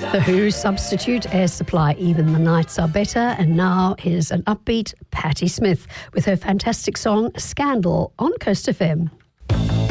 The Who substitute Air Supply, Even the Nights Are Better. And now here's an upbeat Patti Smith with her fantastic song Scandal on Coast FM.